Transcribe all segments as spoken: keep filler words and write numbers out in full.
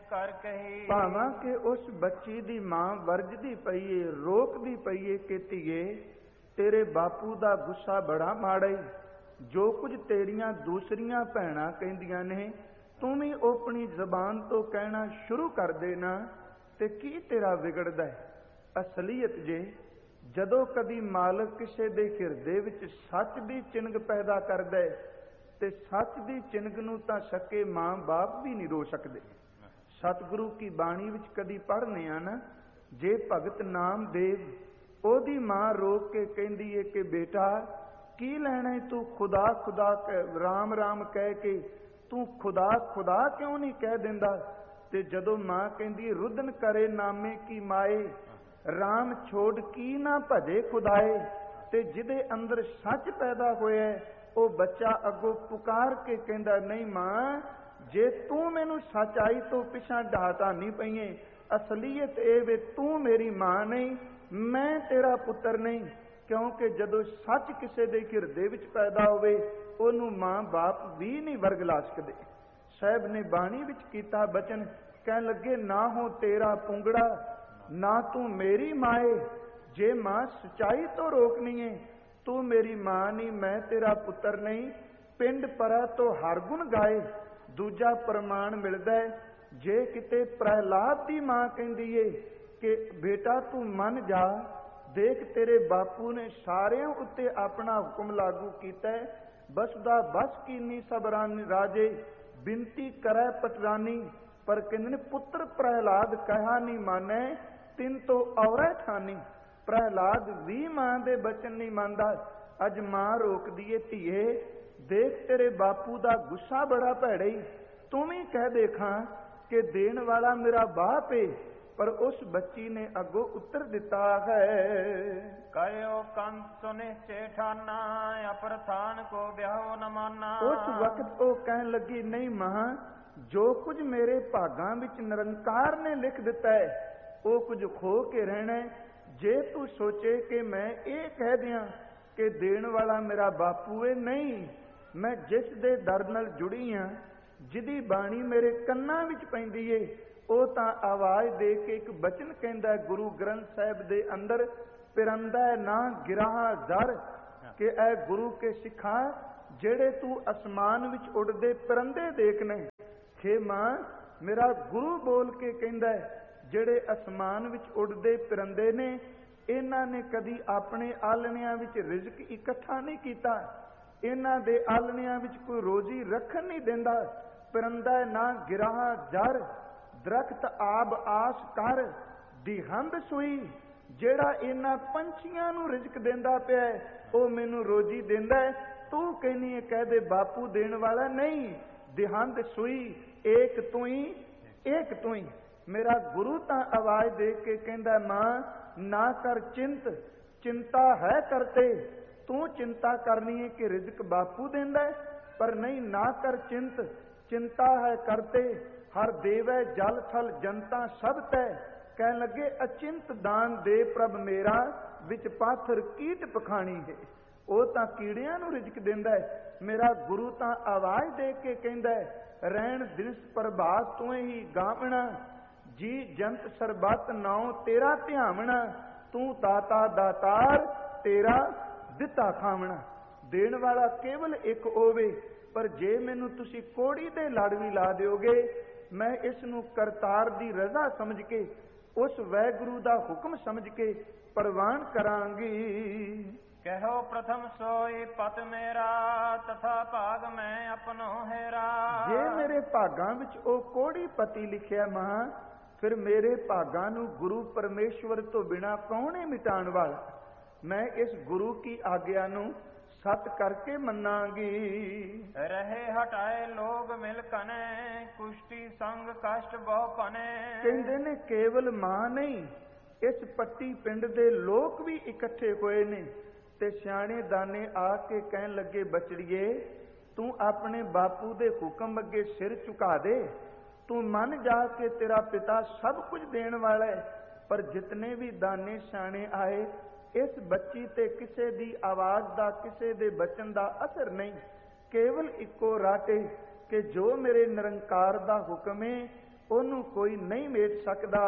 कर कही। ਭਾਵਾਂ ਕਿ ਉਸ ਬੱਚੀ ਦੀ ਮਾਂ ਵਰਜਦੀ ਪਈਏ, ਰੋਕਦੀ ਪਈਏ ਕਿ ਧੀਏ ਤੇਰੇ ਬਾਪੂ ਦਾ ਗੁੱਸਾ ਬੜਾ ਮਾੜਾ ਈ, ਜੋ ਕੁਝ ਤੇਰੀਆਂ ਦੂਸਰੀਆਂ ਭੈਣਾਂ ਕਹਿੰਦੀਆਂ ਨੇ ਤੂੰ ਵੀ ਆਪਣੀ ਜ਼ਬਾਨ ਤੋਂ ਕਹਿਣਾ ਸ਼ੁਰੂ ਕਰ ਦੇਣਾ ਤੇ ਕੀ ਤੇਰਾ ਵਿਗੜਦਾ ਹੈ। ਅਸਲੀਅਤ ਜੇ ਜਦੋਂ ਕਦੀ ਮਾਲਕ ਕਿਸੇ ਦੇ ਹਿਰਦੇ ਵਿੱਚ ਸੱਚ ਦੀ ਚਿੰਗ ਪੈਦਾ ਕਰਦਾ ਹੈ ਤੇ ਸੱਚ ਦੀ ਚਿੰਗ ਨੂੰ ਤਾਂ ਸਕੇ ਮਾਂ ਬਾਪ ਵੀ ਨਹੀਂ ਰੋ ਸਕਦੇ। ਸਤਿਗੁਰੂ ਕੀ ਬਾਣੀ ਵਿੱਚ ਕਦੀ ਪੜ੍ਹਨੇ ਆ ਨਾ, ਜੇ ਭਗਤ ਨਾਮਦੇਵ ਉਹਦੀ ਮਾਂ ਰੋਕ ਕੇ ਕਹਿੰਦੀ ਏ ਕਿ ਬੇਟਾ ਕੀ ਲੈਣਾ ਤੂੰ ਖੁਦਾ ਖੁਦਾ ਰਾਮ ਰਾਮ ਕਹਿ ਕੇ ਤੂੰ ਖੁਦਾ ਖੁਦਾ ਕਿਉਂ ਨਹੀਂ ਕਹਿ ਦਿੰਦਾ। ਤੇ ਜਦੋਂ ਮਾਂ ਕਹਿੰਦੀ ਰੁਦਨ ਕਰੇ ਨਾਮੇ ਕੀ ਮਾਏ, ਰਾਮ ਛੋੜ ਕੀ ਨਾ ਭਜੇ ਖੁਦਾਏ। ਤੇ ਜਿਹਦੇ ਅੰਦਰ ਸੱਚ ਪੈਦਾ ਹੋਇਆ ਉਹ ਬੱਚਾ ਅੱਗੋਂ ਪੁਕਾਰ ਕੇ ਕਹਿੰਦਾ ਨਹੀਂ ਮਾਂ ਜੇ ਤੂੰ ਮੈਨੂੰ ਸੱਚਾਈ ਤੋਂ ਪਿਛਾਂ ਢਾਹਤਾ ਨਹੀਂ ਪਈਏ, ਅਸਲੀਅਤ ਇਹ ਵੇ ਤੂੰ ਮੇਰੀ ਮਾਂ ਨਹੀਂ, ਮੈਂ ਤੇਰਾ ਪੁੱਤਰ ਨਹੀਂ। ਕਿਉਂਕਿ ਜਦੋਂ ਸੱਚ ਕਿਸੇ ਦੇ ਹਿਰਦੇ ਵਿੱਚ ਪੈਦਾ ਹੋਵੇ ਉਹਨੂੰ ਮਾਂ ਬਾਪ ਵੀ ਨਹੀਂ ਵਰਗਲਾ ਸਕਦੇ। ਸਾਹਿਬ ਨੇ ਬਾਣੀ ਵਿੱਚ ਕੀਤਾ ਬਚਨ, ਕਹਿਣ ਲੱਗੇ ਨਾ ਹੋ ਤੇਰਾ ਪੁੰਗੜਾ ਨਾ ਤੂੰ ਮੇਰੀ ਮਾਏ। ਜੇ ਮਾਂ ਸਚਾਈ ਤੋਂ ਰੋਕਣੀ ਏ ਤੂੰ ਮੇਰੀ ਮਾਂ ਨਹੀਂ, ਮੈਂ ਤੇਰਾ ਪੁੱਤਰ ਨਹੀਂ। ਪਿੰਡ ਪਰਾ ਤੋਂ ਹਰ ਗੁਣ ਗਾਏ। ਦੂਜਾ ਪ੍ਰਮਾਣ ਮਿਲਦਾ ਹੈ ਜੇ ਕਿਤੇ ਪ੍ਰਹਿਲਾਦ ਦੀ ਮਾਂ ਕਹਿੰਦੀ ਏ ਕਿ ਬੇਟਾ ਤੂੰ ਮੰਨ ਜਾ, ਦੇਖ ਤੇਰੇ ਬਾਪੂ ਨੇ ਸਾਰਿਆਂ ਉੱਤੇ ਆਪਣਾ ਹੁਕਮ ਲਾਗੂ ਕੀਤਾ ਹੈ, ਬਸ ਦਾ ਬਸ ਕੀਨੀ ਸਬਰਾਨੀ ਰਾਜੇ ਬਿਨਤੀ ਕਰੈ ਪਟਰਾਨੀ। ਪਰ ਕਹਿੰਦੇ ਨੇ ਪੁੱਤਰ ਪ੍ਰਹਿਲਾਦ ਕਹਾ ਨਹੀਂ ਮਾਨੈ ਤਿੰਨ ਤੋਂ ਔਰੈ ਠਾਨੀ। ਪ੍ਰਹਿਲਾਦ ਵੀ ਮਾਂ ਦੇ ਬਚਨ ਨਹੀਂ ਮੰਨਦਾ। ਅੱਜ ਮਾਂ ਰੋਕਦੀ ਏ ਧੀਏ ਦੇਖ ਤੇਰੇ ਬਾਪੂ ਦਾ ਗੁੱਸਾ ਬੜਾ ਭੈੜਾ ਈ, ਤੂੰ ਵੀ ਕਹਿ ਦੇਖਾਂ ਕਿ ਦੇਣ ਵਾਲਾ ਮੇਰਾ ਬਾਪ ਏ। ਪਰ ਉਸ ਬੱਚੀ ਨੇ ਅੱਗੋਂ ਉੱਤਰ ਦਿੱਤਾ ਹੈ ਕਹਿਓ ਕੰਸ ਸੁਨੇ ਚੇਠਾਨਾ ਅਪਰਥਾਨ ਕੋ ਵਿਆਹੋ ਨ ਮਾਨਾ। ਉਸ ਵਕਤ ਉਹ ਕਹਿਣ ਲੱਗੀ ਨਹੀਂ ਮਾਂ ਜੋ ਕੁਝ ਮੇਰੇ ਭਾਗਾਂ ਵਿੱਚ ਨਿਰੰਕਾਰ ਨੇ ਲਿਖ ਦਿੱਤਾ ਹੈ ਉਹ ਕੁਝ ਖੋ ਕੇ ਰਹਿਣਾ। ਜੇ ਤੂੰ ਸੋਚੇ ਕਿ ਮੈਂ ਇਹ ਕਹਿ ਦਿਆਂ ਕਿ ਦੇਣ ਵਾਲਾ ਮੇਰਾ ਬਾਪੂ ਏ, ਨਹੀਂ, ਮੈਂ ਜਿਸ ਦੇ ਦਰ ਨਾਲ ਜੁੜੀ ਹਾਂ, ਜਿਹਦੀ ਬਾਣੀ ਮੇਰੇ ਕੰਨਾਂ ਵਿੱਚ ਪੈਂਦੀ ਏ, ਉਹ ਤਾਂ ਆਵਾਜ਼ ਦੇ ਕੇ ਇੱਕ ਬਚਨ ਕਹਿੰਦਾ ਗੁਰੂ ਗ੍ਰੰਥ ਸਾਹਿਬ ਦੇ ਅੰਦਰ, ਪਿਰੰਦਾ ਨਾ ਗਿਰਾਹ ਜ਼ਰ ਕਿ ਐ ਗੁਰੂ ਕੇ ਸਿੱਖਾਂ ਜਿਹੜੇ ਤੂੰ ਅਸਮਾਨ ਵਿੱਚ ਉੱਡਦੇ ਪਰੰਦੇ ਦੇਖਣੇ। ਖੇ ਮਾਂ ਮੇਰਾ ਗੁਰੂ ਬੋਲ ਕੇ ਕਹਿੰਦਾ ਜਿਹੜੇ ਅਸਮਾਨ ਵਿੱਚ ਉੱਡਦੇ ਪਰੰਦੇ ਨੇ ਇਹਨਾਂ ਨੇ ਕਦੀ ਆਪਣੇ ਆਲਣਿਆਂ ਵਿੱਚ ਰਿਜ਼ਕ ਇਕੱਠਾ ਨਹੀਂ ਕੀਤਾ, ਇਹਨਾਂ ਦੇ ਆਲਣਿਆਂ ਵਿੱਚ ਕੋਈ ਰੋਜ਼ੀ ਰੱਖਣ ਨਹੀਂ ਦਿੰਦਾ। ਪਰੰਦਾ ਨਾ ਗਿਰਾਹ ਜ਼ਰ ਦਰਖਤ ਆਬ ਆਸ ਕਰ ਦਿਹੰਦ ਸੂਈ, ਜਿਹੜਾ ਇਹਨਾਂ ਪੰਛੀਆਂ ਨੂੰ ਰਿਜ਼ਕ ਦਿੰਦਾ ਪਿਆ ਉਹ ਮੈਨੂੰ ਰੋਜ਼ੀ ਦਿੰਦਾ। ਤੂੰ ਕਹਿੰਦੀ ਹੈ ਕਹਿ ਦੇ ਬਾਪੂ ਦੇਣ ਵਾਲਾ ਨਹੀਂ। ਦਿਹੰਦ ਸੂਈ ਏਕ ਤੂੰ ਹੀ ਏਕ ਤੂੰ ਹੀ। ਮੇਰਾ ਗੁਰੂ ਤਾਂ ਆਵਾਜ਼ ਦੇ ਕੇ ਕਹਿੰਦਾ ਮਾਂ ਨਾ ਕਰ ਚਿੰਤ, ਚਿੰਤਾ ਹੈ ਕਰਤੇ। ਤੂੰ ਚਿੰਤਾ ਕਰਨੀ ਹੈ ਕਿ ਰਿਜ਼ਕ ਬਾਪੂ ਦਿੰਦਾ, ਪਰ ਨਹੀਂ ਨਾ ਕਰ ਚਿੰਤ, ਚਿੰਤਾ ਹੈ ਕਰਤੇ। ਹਰ ਦੇਵੈ ਜਲ ਥਲ ਜਨਤਾ ਸਭ ਤੈ। ਕਹਿਣ ਲੱਗੇ ਅਚਿੰਤ ਦਾਨ ਦੇ ਪ੍ਰਭ ਮੇਰਾ ਵਿੱਚ ਪਾਥਰ ਕੀਟ ਪਖਾਣੀ ਹੈ। ਉਹ ਤਾਂ ਕੀੜਿਆਂ ਨੂੰ ਰਿਜ਼ਕ ਦਿੰਦਾ ਹੈ, ਮੇਰਾ ਗੁਰੂ ਤਾਂ ਆਵਾਜ਼ ਦੇ ਕੇ ਕਹਿੰਦਾ ਰਹਿਣ ਦਿਨਸ ਪ੍ਰਭਾਤ ਤੂੰ ਹੀ ਗਾਵਣਾ, ਜੀ ਜੰਤ ਸਰਬੱਤ ਨਾਉ ਤੇਰਾ ਧਿਆਵਣਾ। ਤੂੰ ਦਾਤਾ ਦਾਤਾਰ ਤੇਰਾ ਦਿੱਤਾ ਖਾਵਣਾ। ਦੇਣ ਵਾਲਾ ਕੇਵਲ ਇੱਕ ਹੋਵੇ, ਪਰ ਜੇ ਮੈਨੂੰ ਤੁਸੀਂ ਕੋੜੀ ਦੇ ਲੜ ਵੀ ਲਾ ਦਿਓਗੇ ਮੈਂ ਇਸ ਨੂੰ ਕਰਤਾਰ ਦੀ ਰਜ਼ਾ ਸਮਝ ਕੇ ਉਸ ਵੈਗੁਰੂ ਦਾ ਹੁਕਮ ਸਮਝ ਕੇ ਪ੍ਰਵਾਨ ਕਰਾਂਗੀ। ਕਹੋ ਪ੍ਰਥਮ ਸੋਈ ਪਤ ਮੇਰਾ ਤਥਾ ਭਾਗ ਮੈਂ ਆਪਣੋ ਹੈਰਾ। ਜੇ ਮੇਰੇ ਭਾਗਾਂ ਵਿੱਚ ਉਹ ਕੋੜੀ ਪਤੀ ਲਿਖਿਆ ਮਾਂ, ਫਿਰ ਮੇਰੇ ਭਾਗਾਂ ਨੂੰ ਗੁਰੂ ਪਰਮੇਸ਼ਵਰ ਤੋਂ ਬਿਨਾ ਕੌਣ ਹੈ ਮਿਟਾਉਣ ਵਾਲਾ। ਮੈਂ ਇਸ ਗੁਰੂ ਕੀ ਆਗਿਆ ਨੂੰ ਸਤ ਕਰਕੇ ਮੰਨਾਂਗੀ। ਰਹੇ ਹਟਾਏ ਲੋਗ ਮਿਲ ਕਨੇ ਕੁਸ਼ਟੀ ਸੰਗ ਕਸ਼ਟ ਬਹੁ ਪਨੇ। ਕਹਿੰਦੇ ਨੇ ਕੇਵਲ ਮਾਂ ਨਹੀਂ, ਇਸ ਪੱਟੀ ਪਿੰਡ ਦੇ ਲੋਕ ਵੀ ਇਕੱਠੇ ਹੋਏ ਨੇ ਤੇ ਸਿਆਣੇ ਦਾਨੇ ਆ ਕੇ ਕਹਿਣ ਲੱਗੇ ਬਚੜੀਏ ਤੂੰ ਆਪਣੇ ਬਾਪੂ ਦੇ ਹੁਕਮ ਅੱਗੇ ਸਿਰ ਝੁਕਾ ਦੇ, ਤੂੰ ਮੰਨ ਜਾ ਕੇ ਤੇਰਾ ਪਿਤਾ ਸਭ ਕੁਝ ਦੇਣ ਵਾਲਾ ਹੈ। ਪਰ ਜਿਤਨੇ ਵੀ ਦਾਨੇ ਸਿਆਣੇ ਆਏ ਇਸ ਬੱਚੀ ਤੇ ਕਿਸੇ ਦੀ ਆਵਾਜ਼ ਦਾ ਕਿਸੇ ਦੇ ਬਚਨ ਦਾ ਅਸਰ ਨਹੀਂ, ਕੇਵਲ ਇੱਕੋ ਰਾਟੇ ਕਿ ਜੋ ਮੇਰੇ ਨਿਰੰਕਾਰ ਦਾ ਹੁਕਮ ਹੈ ਉਹਨੂੰ ਕੋਈ ਨਹੀਂ ਮੇਟ ਸਕਦਾ।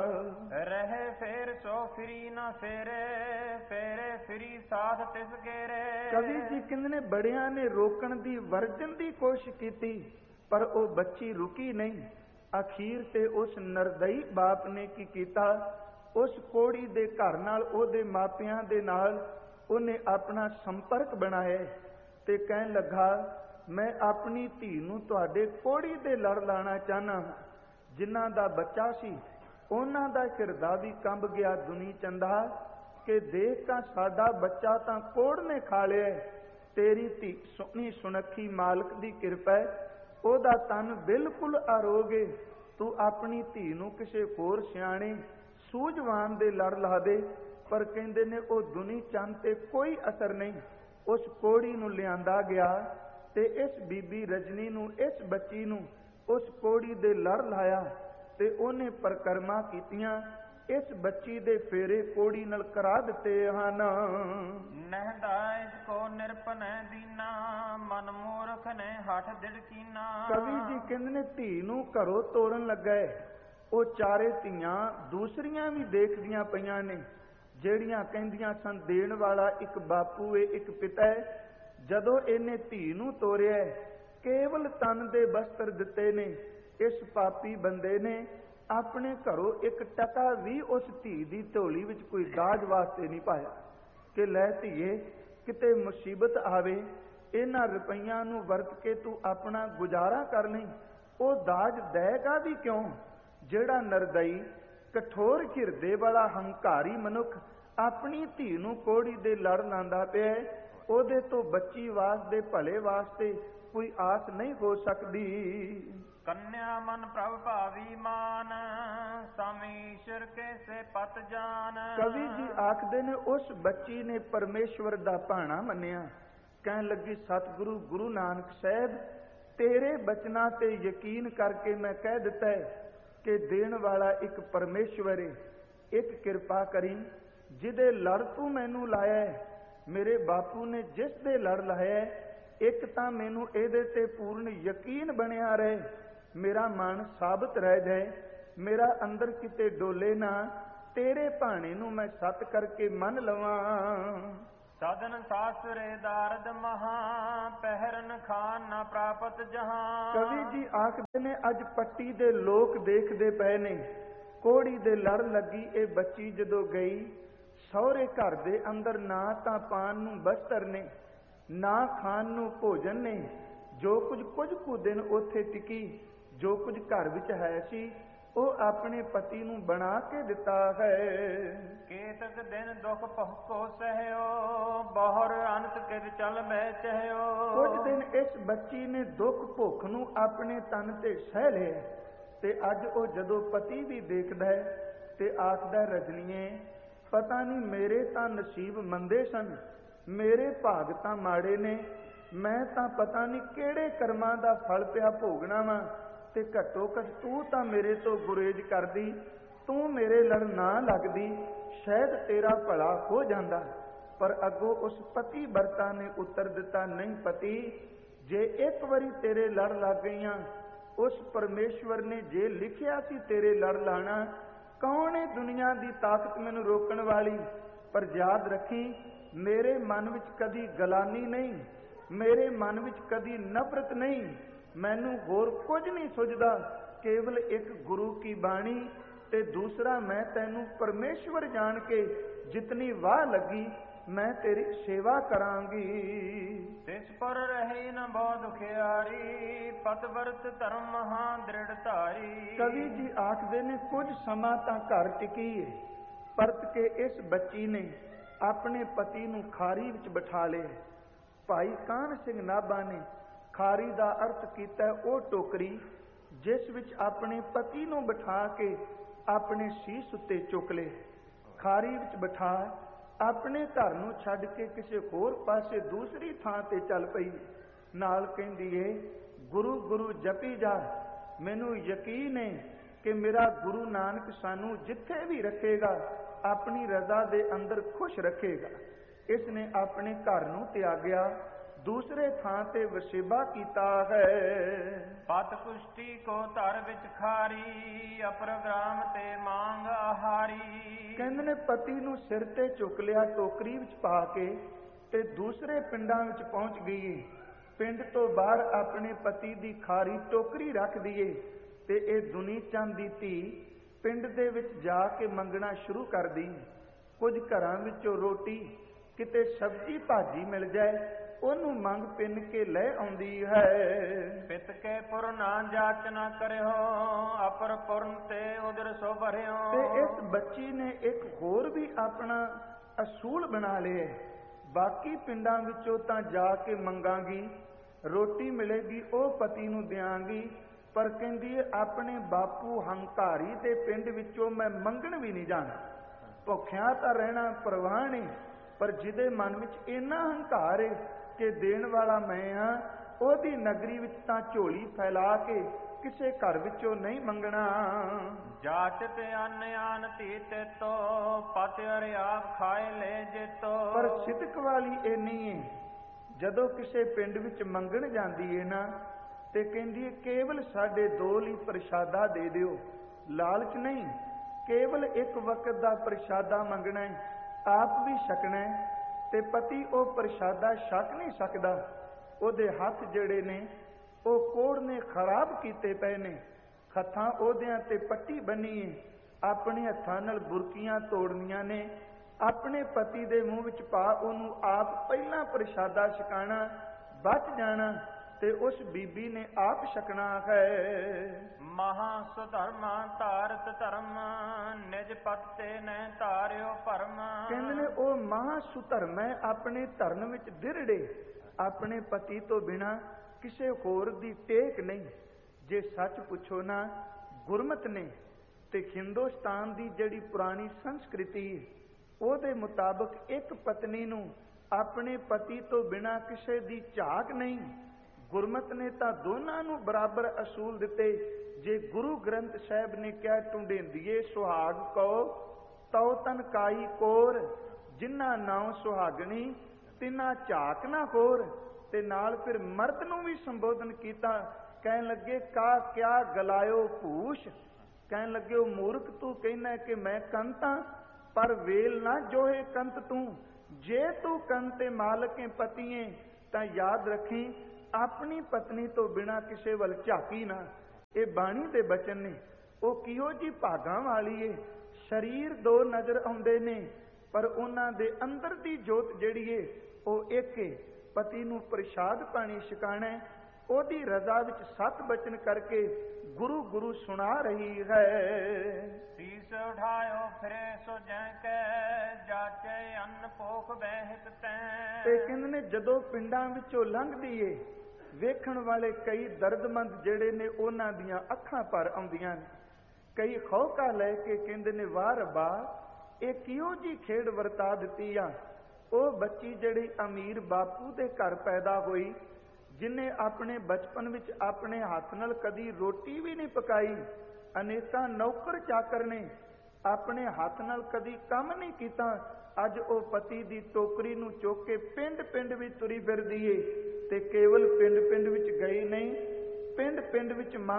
ਰਹੇ ਫੇਰ ਸੋ ਫਿਰੀ ਨਾ ਫੇਰੇ, ਫੇਰੇ ਫਿਰੀ ਸਾਥ ਤਿਸ ਗੇਰੇ। ਕਵੀ ਜੀ ਕਹਿੰਦੇ ਨੇ ਬੜਿਆਂ ਨੇ ਰੋਕਣ ਦੀ, ਵਰਜਨ ਦੀ ਕੋਸ਼ਿਸ਼ ਕੀਤੀ, ਪਰ ਉਹ ਬੱਚੀ ਰੁਕੀ ਨਹੀਂ। ਅਖੀਰ ਤੇ ਉਸ ਨਰਦਈ ਬਾਪ ਨੇ ਕੀ ਕੀਤਾ, ਉਸ ਕੋੜੀ ਦੇ ਘਰ ਨਾਲ, ਉਹਦੇ ਮਾਪਿਆਂ ਦੇ ਨਾਲ ਉਹਨੇ ਆਪਣਾ ਸੰਪਰਕ ਬਣਾਇਆ ਤੇ ਕਹਿਣ ਲੱਗਾ, ਮੈਂ ਆਪਣੀ ਧੀ ਨੂੰ ਤੁਹਾਡੇ ਕੋੜੀ ਦੇ ਲੜ ਲਾਣਾ ਚਾਹਨਾ। ਜਿਨ੍ਹਾਂ ਦਾ ਬੱਚਾ ਸੀ ਉਹਨਾਂ ਦਾ ਹਿਰਦਾ ਵੀ ਕੰਬ ਗਿਆ ਦੁਨੀ ਚੰਦਾ, ਕਿ ਦੇਖ ਤਾਂ ਸਾਡਾ ਬੱਚਾ ਤਾਂ ਕੋੜ ਨੇ ਖਾ ਲਿਆ। ਤੇਰੀ ਧੀ ਸੋਹਣੀ ਸੁਨੱਖੀ ਮਾਲਕ ਦੀ ਕਿਰਪਾ, ਉਹਦਾ ਤਨ ਬਿਲਕੁਲ ਅਰੋਗੇ। ਤੂੰ ਆਪਣੀ ਧੀ ਨੂੰ ਕਿਸੇ ਹੋਰ ਸਿਆਣੇ ਸੂਝਵਾਨ ਦੇ ਲੜ ਲਾ ਦੇ। ਪਰ ਕਹਿੰਦੇ ਨੇ ਉਹ ਦੁਨੀ ਚੰਦ ਤੇ ਕੋਈ ਅਸਰ ਨਹੀਂ। ਉਸ ਕੋੜੀ ਨੂੰ ਲਿਆਂਦਾ ਗਿਆ ਤੇ ਇਸ ਬੀਬੀ ਰਜਨੀ ਨੂੰ, ਇਸ ਬੱਚੀ ਨੂੰ ਉਸ ਕੋੜੀ ਦੇ ਲੜ ਲਾਇਆ ਤੇ ਉਹਨੇ ਪਰਕਰਮਾ ਕੀਤੀਆਂ। ਇਸ ਬੱਚੀ ਦੇ ਫੇਰੇ ਕੋੜੀ ਨਾਲ ਕਰਾ ਦਿੱਤੇ ਹਨ। ਨਹਿਦਾ ਇਸ ਕੋ ਨਿਰਪਨੈ ਦੀਨਾ, ਮਨ ਮੂਰਖ ਨੇ ਹੱਠ ਦਿੜਕੀਨਾ। ਕਵੀ ਜੀ ਕਹਿੰਦੇ ਨੇ ਧੀ ਨੂੰ ਘਰੋਂ ਤੋੜਨ ਲੱਗਾ। ਉਹ ਚਾਰੇ ਧੀਆਂ ਦੂਸਰੀਆਂ ਵੀ ਦੇਖਦੀਆਂ ਪਈਆਂ ਨੇ, ਜਿਹੜੀਆਂ ਕਹਿੰਦੀਆਂ ਸਨ ਦੇਣ ਵਾਲਾ ਇੱਕ ਬਾਪੂ ਏ, ਇੱਕ ਪਿਤਾ ਹੈ। ਜਦੋਂ ਇਹਨੇ ਧੀ ਨੂੰ ਤੋਰਿਆ, ਕੇਵਲ ਤਨ ਦੇ ਬਸਤਰ ਦਿੱਤੇ ਨੇ, ਇਸ ਪਾਪੀ ਬੰਦੇ ਨੇ ਆਪਣੇ ਘਰੋਂ ਇੱਕ ਟਕਾ ਵੀ ਉਸ ਧੀ ਦੀ ਝੋਲੀ ਵਿੱਚ ਕੋਈ ਦਾਜ ਵਾਸਤੇ ਨਹੀਂ ਪਾਇਆ ਕਿ ਲੈ ਧੀਏ ਕਿਤੇ ਮੁਸੀਬਤ ਆਵੇ, ਇਹਨਾਂ ਰੁਪਈਆਂ ਨੂੰ ਵਰਤ ਕੇ ਤੂੰ ਆਪਣਾ ਗੁਜ਼ਾਰਾ ਕਰ ਲਈ। ਉਹ ਦਾਜ ਦੇਗਾ ਵੀ ਕਿਉਂ? ਜਿਹੜਾ ਨਰਦਈ, ਕਠੋਰ ਹਿਰਦੇ ਵਾਲਾ ਹੰਕਾਰੀ ਮਨੁੱਖ ਆਪਣੀ ਧੀ ਨੂੰ ਕੋੜੀ ਦੇ ਲੜ ਲਾਂਦਾ ਪਿਆ, ਉਹਦੇ ਤੋਂ ਬੱਚੀ ਵਾਸਤੇ, ਭਲੇ ਵਾਸਤੇ ਕੋਈ ਆਸ ਨਹੀਂ ਹੋ ਸਕਦੀ। ਕੰਨਿਆ ਮਨ ਪ੍ਰਭ ਭਾਵੀ ਮਾਨ, ਸਮੀਸ਼ਰ ਕੇ ਸੇ ਪਤ ਜਾਨ। ਕਵੀ ਜੀ ਆਖਦੇ ਨੇ ਉਸ ਬੱਚੀ ਨੇ ਪਰਮੇਸ਼ਵਰ ਦਾ ਭਾਣਾ ਮੰਨਿਆ। ਕਹਿਣ ਲੱਗੀ, ਸਤਿਗੁਰੂ ਗੁਰੂ ਨਾਨਕ ਸਾਹਿਬ, ਤੇਰੇ ਬਚਨਾਂ ਤੇ ਯਕੀਨ ਕਰਕੇ ਮੈਂ ਕਹਿ ਦਿੱਤਾ ਹੈ ਕਿ ਦੇਣ ਵਾਲਾ ਇੱਕ ਪਰਮੇਸ਼ਵਰ ਹੈ। ਇੱਕ ਕਿਰਪਾ ਕਰੀ, ਜਿਹਦੇ ਲੜ ਤੂੰ ਮੈਨੂੰ ਲਾਇਆ, ਮੇਰੇ ਬਾਪੂ ਨੇ ਜਿਸ ਦੇ ਲੜ ਲਾਇਆ, ਇੱਕ ਤਾਂ ਮੈਨੂੰ ਇਹਦੇ ਤੇ ਪੂਰਨ ਯਕੀਨ ਬਣਿਆ ਰਹੇ, ਮੇਰਾ ਮਨ ਸਾਬਤ ਰਹਿ ਜਾਏ, ਮੇਰਾ ਅੰਦਰ ਕਿਤੇ ਡੋਲੇ ਨਾ, ਤੇਰੇ ਭਾਣੇ ਨੂੰ ਮੈਂ ਸੱਤ ਕਰਕੇ ਮੰਨ ਲਵਾਂ। ਸਾਧਨ ਸਾਸਰੇ ਦਾਰਦ ਮਹਾ, ਪਹਿਰਨ ਖਾਨ ਨਾ ਪ੍ਰਾਪਤ ਜਹਾਂ। ਕਵੀ ਜੀ ਆਖਦੇ ਨੇ ਅੱਜ ਪੱਟੀ ਦੇ ਲੋਕ ਦੇਖਦੇ ਪਏ ਨੇ, ਕੋੜੀ ਦੇ ਲੜ ਲੱਗੀ ਇਹ ਬੱਚੀ ਜਦੋਂ ਗਈ, ਸਹੁਰੇ ਘਰ ਦੇ ਅੰਦਰ ਨਾ ਤਾਂ ਪਾਣ ਨੂੰ ਬਸਤਰ ਨੇ, ਨਾ ਖਾਣ ਨੂੰ ਭੋਜਨ ਨੇ। ਜੋ ਕੁਝ ਕੁਝ ਕੁ ਦਿਨ ਉੱਥੇ ਟਿਕੀ, ਜੋ ਕੁਝ ਘਰ ਵਿੱਚ ਹੈ ਸੀ, ਉਹ ਆਪਣੇ ਪਤੀ ਨੂੰ ਬਣਾ ਕੇ ਦਿੱਤਾ ਹੈ। ਕੇਤਕ ਦਿਨ ਦੁਖ ਭੁਖੋ ਸਹਿਓ, ਬਹੁਰ ਅੰਤ ਕਿਰ ਚਲ ਮੈਂ ਚਹਿਓ। ਕੁਝ ਦਿਨ ਇਸ ਬੱਚੀ ਨੇ ਦੁੱਖ ਭੁੱਖ ਨੂੰ ਆਪਣੇ ਤਨ ਤੇ ਸਹਿ ਲਿਆ ਤੇ ਅੱਜ ਉਹ ਜਦੋਂ ਪਤੀ ਵੀ ਦੇਖਦਾ ਹੈ ਤੇ ਆਖਦਾ, ਰਜਨੀਏ ਪਤਾ ਨਹੀਂ ਮੇਰੇ ਤਾਂ ਨਸੀਬ ਮੰਦੇ ਸਨ, ਮੇਰੇ ਭਾਗ ਤਾਂ ਮਾੜੇ ਨੇ, ਮੈਂ ਤਾਂ ਪਤਾ ਨਹੀਂ ਕਿਹੜੇ ਕਰਮਾਂ ਦਾ ਫਲ ਪਿਆ ਭੋਗਣਾ ਵਾ, ਤੇ ਘੱਟੋ ਘੱਟ ਤੂੰ ਤਾਂ ਮੇਰੇ ਤੋਂ ਗੁਰੇਜ਼ ਕਰਦੀ, ਤੂੰ ਮੇਰੇ ਲੜ ਨਾ ਲੱਗਦੀ, ਸ਼ਾਇਦ ਤੇਰਾ ਭਲਾ ਹੋ ਜਾਂਦਾ। ਪਰ ਅੱਗੋਂ ਉਸ ਪਤੀ ਵਰਤਾ ਨੇ ਉੱਤਰ ਦਿੱਤਾ, ਨਹੀਂ ਪਤੀ, ਜੇ ਇੱਕ ਵਾਰੀ ਤੇਰੇ ਲੜ ਲੱਗ ਗਈਆਂ, ਉਸ ਪਰਮੇਸ਼ਵਰ ਨੇ ਜੇ ਲਿਖਿਆ ਸੀ ਤੇਰੇ ਲੜ ਲਾਣਾ, ਕੌਣ ਹੈ ਦੁਨੀਆ ਦੀ ਤਾਕਤ ਮੈਨੂੰ ਰੋਕਣ ਵਾਲੀ। ਪਰ ਯਾਦ ਰੱਖੀ, ਮੇਰੇ ਮਨ ਵਿੱਚ ਕਦੀ ਗਲਾਨੀ ਨਹੀਂ, ਮੇਰੇ ਮਨ ਵਿੱਚ ਕਦੀ ਨਫ਼ਰਤ ਨਹੀਂ, ਮੈਨੂੰ ਹੋਰ ਕੁਝ ਨਹੀਂ ਸੁਝਦਾ, ਕੇਵਲ ਇੱਕ ਗੁਰੂ ਕੀ ਬਾਣੀ ਤੇ ਦੂਸਰਾ ਮੈਂ ਤੈਨੂੰ ਪਰਮੇਸ਼ਵਰ ਜਾਣ ਕੇ ਜਿਤਨੀ ਵਾਹ ਲੱਗੀ ਮੈਂ ਤੇਰੀ ਸੇਵਾ ਕਰਾਂਗੀ। ਤਿਸ ਪਰ ਰਹੇ ਨ ਬਹੁ ਦੁਖਿਆਰੀ, ਪਤ ਵਰਤ ਧਰਮ ਮਹਾ ਦ੍ਰਿੜ ਧਾਰੀ। ਕਵੀ ਜੀ ਆਖਦੇ ਨੇ ਕੁਝ ਸਮਾਂ ਤਾਂ ਘਰ ਟਿਕੀ ਹੈ, ਪਰਤ ਕੇ ਇਸ ਬੱਚੀ ਨੇ ਆਪਣੇ ਪਤੀ ਨੂੰ ਖਾਰੀ ਵਿੱਚ ਬਿਠਾ ਲਿਆ। ਭਾਈ ਕਾਹਨ ਸਿੰਘ ਨਾਭਾ ਨੇ ਖਾਰੀ ਦਾ ਅਰਥ ਕੀਤਾ ਉਹ ਟੋਕਰੀ ਜਿਸ ਵਿੱਚ ਆਪਣੇ ਪਤੀ ਨੂੰ ਬਿਠਾ ਕੇ ਆਪਣੇ ਸੀਸ ਉੱਤੇ ਚੁੱਕ ਲਏ। ਖਾਰੀ ਵਿੱਚ ਬਿਠਾ ਆਪਣੇ ਘਰ ਨੂੰ ਛੱਡ ਕੇ ਕਿਸੇ ਹੋਰ ਪਾਸੇ ਦੂਸਰੀ ਥਾਂ ਤੇ ਚੱਲ ਪਈ। ਨਾਲ ਕਹਿੰਦੀ ਏ, ਗੁਰੂ ਗੁਰੂ ਜਪੀ ਜਾ, ਮੈਨੂੰ ਯਕੀਨ ਹੈ ਕਿ ਮੇਰਾ ਗੁਰੂ ਨਾਨਕ ਸਾਨੂੰ ਜਿੱਥੇ ਵੀ ਰੱਖੇਗਾ ਆਪਣੀ ਰਜ਼ਾ ਦੇ ਅੰਦਰ ਖੁਸ਼ ਰੱਖੇਗਾ। ਇਸ ਨੇ ਆਪਣੇ ਘਰ ਨੂੰ ਤਿਆਗਿਆ, ਦੂਸਰੇ ਥਾਂ ਤੇ ਵਸੇਬਾ ਕੀਤਾ ਹੈ। ਪਤ ਕੁਸ਼ਟੀ ਕੋ ਧਰ ਵਿੱਚ ਖਾਰੀ, ਅਪਰਗ੍ਰਾਮ ਤੇ ਮੰਗ ਆਹਾਰੀ। ਕਹਿੰਦੇ ਨੇ ਪਤੀ ਨੂੰ ਸਿਰ ਤੇ ਚੁੱਕ ਲਿਆ ਟੋਕਰੀ ਵਿੱਚ ਪਾ ਕੇ ਤੇ ਦੂਸਰੇ ਪਿੰਡਾਂ ਵਿੱਚ ਪਹੁੰਚ ਗਈ। ਪਿੰਡ ਤੋਂ ਬਾਹਰ ਆਪਣੇ ਪਤੀ ਦੀ ਖਾਰੀ ਟੋਕਰੀ ਰੱਖ ਦਈਏ ਤੇ ਇਹ ਦੁਨੀ ਚੰਦ ਦੀ ਧੀ ਪਿੰਡ ਦੇ ਵਿੱਚ ਜਾ ਕੇ ਮੰਗਣਾ ਸ਼ੁਰੂ ਕਰਦੀ। ਕੁਝ ਘਰਾਂ ਵਿੱਚੋਂ ਰੋਟੀ ਕਿਤੇ ਸਬਜ਼ੀ ਭਾਜੀ ਮਿਲ ਜਾਏ ਉਹਨੂੰ ਮੰਗ ਪਿੰਨ ਕੇ ਲੈ ਆਉਂਦੀ ਹੈ। ਪਿਤ ਕੇ ਪੁਰ ਨਾ ਜਾਚ ਨਾ ਕਰਿਓ, ਅਪਰ ਪੁਰਨ ਤੇ ਉਦਰ ਸੋ ਭਰਿਓ। ਤੇ ਇਸ ਬੱਚੀ ਨੇ ਇੱਕ ਹੋਰ ਵੀ ਆਪਣਾ ਅਸੂਲ ਬਣਾ ਲਿਆ। ਬਾਕੀ ਪਿੰਡਾਂ ਵਿੱਚੋਂ ਤਾਂ ਜਾ ਕੇ ਮੰਗਾਂਗੀ, ਰੋਟੀ ਮਿਲੇਗੀ ਉਹ ਪਤੀ ਨੂੰ ਦਿਆਂਗੀ, ਪਰ ਕਹਿੰਦੀ ਹੈ ਆਪਣੇ ਬਾਪੂ ਹੰਕਾਰੀ ਦੇ ਪਿੰਡ ਵਿੱਚੋਂ ਮੈਂ ਮੰਗਣ ਵੀ ਨਹੀਂ ਜਾਣਾ। ਭੁੱਖਿਆਂ ਤਾਂ ਰਹਿਣਾ ਪਰਵਾਹ ਨਹੀਂ, ਪਰ ਜਿਹਦੇ ਮਨ ਵਿੱਚ ਇੰਨਾ ਹੰਕਾਰ ਹੈ ਕਿ ਦੇਣ ਵਾਲਾ ਮੈਂ ਹਾਂ, ਉਹਦੀ ਨਗਰੀ ਵਿੱਚ ਤਾਂ ਝੋਲੀ ਫੈਲਾ ਕੇ ਕਿਸੇ ਘਰ ਵਿੱਚੋਂ ਨਹੀਂ ਮੰਗਣਾ। ਜਾਚ ਤੇ ਅੰਨ ਆਨ ਧੀ ਤੇ ਤੋ, ਪਤ ਅਰ ਆਪ ਖਾਏ ਲੈ ਜੇਤੋ। ਪਰ ਸਿਦਕ ਵਾਲੀ ਇੰਨੀ ਹੈ, ਜਦੋਂ ਕਿਸੇ ਪਿੰਡ ਵਿੱਚ ਮੰਗਣ ਜਾਂਦੀ ਹੈ ਨਾ ਤੇ ਕਹਿੰਦੀ ਹੈ ਕੇਵਲ ਸਾਡੇ ਦੋ ਲਈ ਪ੍ਰਸ਼ਾਦਾ ਦੇ ਦਿਓ, ਲਾਲਚ ਨਹੀਂ, ਕੇਵਲ ਇੱਕ ਵਕਤ ਦਾ ਪ੍ਰਸ਼ਾਦਾ ਮੰਗਣਾ ਹੈ, ਆਪ ਵੀ ਛਕਣਾ ਹੈ। ਤੇ ਪਤੀ ਉਹ ਪ੍ਰਸ਼ਾਦਾ ਛਕ ਨਹੀਂ ਸਕਦਾ, ਉਹਦੇ ਹੱਥ ਜਿਹੜੇ ਨੇ ਉਹ ਕੋੜ ਨੇ ਖਰਾਬ ਕੀਤੇ ਪਏ ਨੇ, ਹੱਥਾਂ ਉਹਦਿਆਂ ਤੇ ਪੱਟੀ ਬੰਨੀ ਹੈ, ਆਪਣੇ ਹੱਥਾਂ ਨਾਲ ਬੁਰਕੀਆਂ ਤੋੜਨੀਆਂ ਨੇ, ਆਪਣੇ ਪਤੀ ਦੇ ਮੂੰਹ ਵਿੱਚ ਪਾ ਉਹਨੂੰ ਆਪ ਪਹਿਲਾਂ ਪ੍ਰਸ਼ਾਦਾ ਛਕਾਣਾ, ਬਚ ਜਾਣਾ ਤੇ ਉਸ ਬੀਬੀ ਨੇ ਆਪ ਛਕਣਾ ਹੈ। ਮਹਾ ਸੁਧਰਮਾ ਧਾਰਤ ਧਰਮ, ਨਿਜ ਪਤ ਤੇ ਨੈ ਧਾਰਿਓ ਭਰਮ। ਕਹਿੰਦੇ ਨੇ ਉਹ ਮਹਾ ਸੁਧਰਮ ਹੈ, ਆਪਣੇ ਧਰਮ ਵਿੱਚ ਦਿਰੜੇ, ਆਪਣੇ ਪਤੀ ਤੋਂ ਬਿਨਾ ਕਿਸੇ ਹੋਰ ਦੀ ਟੇਕ ਨਹੀਂ। ਜੇ ਸੱਚ ਪੁੱਛੋ ਨਾ, ਗੁਰਮਤ ਨੇ ਤੇ ਹਿੰਦੁਸਤਾਨ ਦੀ ਜਿਹੜੀ ਪੁਰਾਣੀ ਸੰਸਕ੍ਰਿਤੀ ਉਹਦੇ ਮੁਤਾਬਕ ਇੱਕ ਪਤਨੀ ਨੂੰ ਆਪਣੇ ਪਤੀ ਤੋਂ ਬਿਨਾ ਕਿਸੇ ਦੀ ਝਾਕ ਨਹੀਂ। ਗੁਰਮਤ ਨੇ ਤਾਂ ਦੋਨਾਂ ਨੂੰ ਬਰਾਬਰ ਅਸੂਲ ਦਿੱਤੇ। ਜੇ ਗੁਰੂ ਗ੍ਰੰਥ ਸਾਹਿਬ ਨੇ ਕਿਹਾ ਟੁੰਡੇਂਦੀਏ ਸੁਹਾਗ ਕੋ ਤਉ ਤਨ ਕਾਈ ਕੋਰ, ਜਿਨ੍ਹਾਂ ਨਾਉ ਸੁਹਾਗਣੀ ਤਿੰਨਾ ਝਾਕ ਨਾ ਹੋਰ। ਤੇ ਨਾਲ ਫਿਰ ਮਰਦ ਨੂੰ ਵੀ ਸੰਬੋਧਨ ਕੀਤਾ, ਕਹਿਣ ਲੱਗੇ ਕਾ ਕਿਆ ਗਲਾਇਓ ਭੂਸ਼, ਕਹਿਣ ਲੱਗੇ ਉਹ ਮੂਰਖ ਤੂੰ ਕਹਿਣਾ ਕਿ ਮੈਂ ਕੰਤਾਂ, ਪਰ ਵੇਲ ਨਾ ਜੋਹੇ ਕੰਤ ਤੂੰ। ਜੇ ਤੂੰ ਕੰਤੇ ਮਾਲਕੇ ਪਤੀਏ ਤਾਂ ਯਾਦ ਰੱਖੀ ਆਪਣੀ ਪਤਨੀ ਤੋਂ ਬਿਨਾ ਕਿਸੇ ਵੱਲ ਝਾਕੀ ਨਾ। ਇਹ ਬਾਣੀ ਦੇ ਬਚਨ ਨੇ। ਉਹ ਕਿਹੋ ਜੀ ਭਾਗਾਂ ਵਾਲੀ ਏ, ਸਰੀਰ ਦੋ ਨਜ਼ਰ ਆਉਂਦੇ ਨੇ ਪਰ ਉਹਨਾਂ ਦੇ ਅੰਦਰ ਦੀ ਜੋਤ ਜਿਹੜੀ ਏ ਉਹ ਇੱਕ ਏ। ਪਤੀ ਨੂੰ ਪ੍ਰਸ਼ਾਦ ਪਾਣੀ ਛਕਾਣਾ, ਉਹਦੀ ਰਜ਼ਾ ਵਿੱਚ ਸਤ ਬਚਨ ਕਰਕੇ ਗੁਰੂ ਗੁਰੂ ਸੁਣਾ ਰਹੀ ਹੈ। ਸੀਸ ਉਠਾਇਓ ਫਿਰੇ ਸੋ ਜੈ ਕੈ, ਜਾਚੇ ਅੰਨ ਭੋਖ ਬਹਿਤ ਤੈ। ਤੇ ਕਹਿੰਦੇ ਨੇ ਜਦੋਂ ਪਿੰਡਾਂ ਵਿੱਚੋਂ ਲੰਘਦੀ ਏ, ਵੇਖਣ ਵਾਲੇ ਕਈ ਦਰਦਮੰਦ ਜਿਹੜੇ ਨੇ ਉਹਨਾਂ ਦੀਆਂ ਅੱਖਾਂ ਭਰ ਆਉਂਦੀਆਂ ਨੇ। ਕਈ ਖੌਕਾ ਲੈ ਕੇ ਕਹਿੰਦੇ ਨੇ ਵਾਹ ਰੱਬਾ ਇਹ ਕਿਹੋ ਜੀ ਖੇਡ ਵਰਤਾ ਦਿੱਤੀ ਆ। ਉਹ ਬੱਚੀ ਜਿਹੜੀ ਅਮੀਰ ਬਾਪੂ ਦੇ ਘਰ ਪੈਦਾ ਹੋਈ, ਜਿਨੇ ਆਪਣੇ ਬਚਪਨ ਵਿੱਚ ਆਪਣੇ ਹੱਥ ਨਾਲ ਕਦੀ ਰੋਟੀ ਵੀ ਨਹੀਂ ਪਕਾਈ, ਅਨੇਕਾਂ ਨੌਕਰ ਚਾਕਰ ਨੇ, ਆਪਣੇ ਹੱਥ ਨਾਲ ਕਦੀ ਕੰਮ ਨਹੀਂ ਕੀਤਾ, ਅੱਜ ਉਹ ਪਤੀ ਦੀ ਟੋਕਰੀ ਨੂੰ ਚੁੱਕ ਕੇ ਪਿੰਡ ਪਿੰਡ ਵਿੱਚ ਤੁਰੀ ਫਿਰਦੀ ਏ। ਤੇ ਕੇਵਲ ਪਿੰਡ ਪਿੰਡ ਵਿੱਚ ਗਈ ਨਹੀਂ, ਪਿੰਡ ਪਿੰਡ ਵਿੱਚ